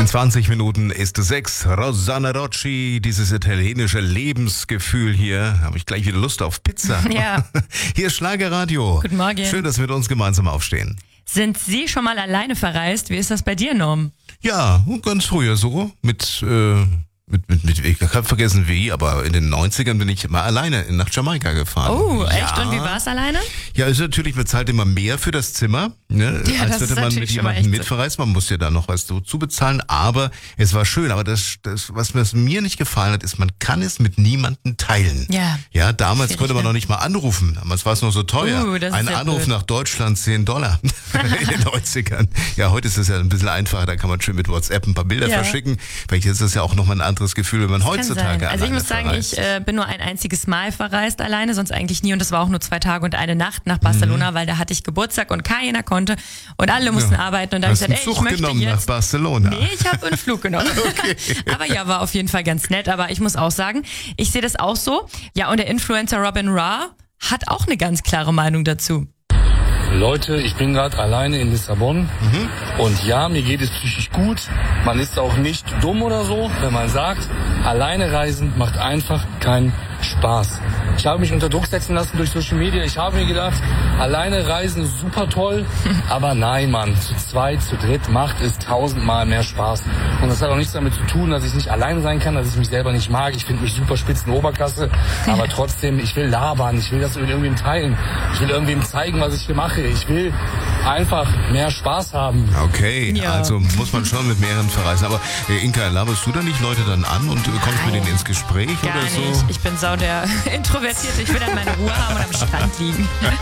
20 Minuten ist 6. Rosanna Rocci, dieses italienische Lebensgefühl hier. Habe ich gleich wieder Lust auf Pizza. Ja. Hier ist Schlagerradio. Guten Morgen. Schön, dass wir mit uns gemeinsam aufstehen. Sind Sie schon mal alleine verreist? Wie ist das bei dir, Norm? Ja, ganz früher so. Ich habe vergessen wie, aber in den 90ern bin ich mal alleine nach Jamaika gefahren. Oh, echt? Ja. Und wie war es alleine? Ja, also natürlich bezahlt immer mehr für das Zimmer, ne, Ja, als das würde ist man mit natürlich schon mal jemandem echt so. mitverreisen. Man muss ja da noch was dazu bezahlen, aber es war schön. Aber das was mir nicht gefallen hat, ist, man kann es mit niemandem teilen. Ja. Ja, damals Schwierig, konnte man ne? noch nicht mal anrufen. Damals war es noch so teuer. Das ist Ein ja Anruf blöd. nach Deutschland $10 in den 90ern. Ja, heute ist es ja ein bisschen einfacher. Da kann man schön mit WhatsApp ein paar Bilder Ja. verschicken. Vielleicht ist das ja auch nochmal ein anderes Gefühl, wenn man Kann heutzutage sein. Also ich alleine muss sagen, verreist. ich bin nur ein einziges Mal verreist alleine, sonst eigentlich nie. Und das war auch nur 2 Tage und eine Nacht nach Barcelona, weil da hatte ich Geburtstag und keiner konnte und alle mussten arbeiten. Und da habe ich Hast gesagt, einen ich Zug möchte genommen nach jetzt... Barcelona. Nee, ich habe einen Flug genommen. Aber ja, war auf jeden Fall ganz nett. Aber ich muss auch sagen, ich sehe das auch so. Ja, und der Influencer Robin Ra hat auch eine ganz klare Meinung dazu. Leute, ich bin gerade alleine in Lissabon und ja, mir geht es psychisch gut. Man ist auch nicht dumm oder so, wenn man sagt, alleine reisen macht einfach keinen Spaß. Ich habe mich unter Druck setzen lassen durch Social Media. Ich habe mir gedacht, alleine reisen ist super toll, aber nein, Mann, zu zweit, zu dritt macht es 1000-mal mehr Spaß. Und das hat auch nichts damit zu tun, dass ich nicht allein sein kann, dass ich mich selber nicht mag. Ich finde mich super spitzen Oberklasse, aber trotzdem, ich will labern, ich will das mit irgendwem teilen. Ich will irgendwem zeigen, was ich hier mache. Ich will einfach mehr Spaß haben. Okay, Ja. also muss man schon mit mehreren verreisen. Aber Inka, laberst du da nicht Leute dann an und kommst mit denen ins Gespräch Gar oder so? nicht. Ich bin sau der Introvertierte. Ich will dann meine Ruhe haben und am Strand liegen.